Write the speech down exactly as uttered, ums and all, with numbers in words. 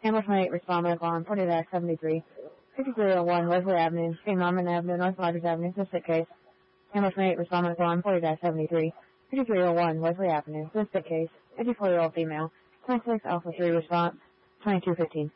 Ambush twenty-eight, responded on forty seventy-three. fifty-three oh one, Wesley Avenue, King Norman Avenue, North Rogers Avenue, Mystic Case. Ambush twenty-eight, responded on forty seventy-three. fifty-three oh one, Wesley Avenue, Mystic Case. fifty-four-year-old female. twenty-six Alpha three, response. twenty-two fifteen.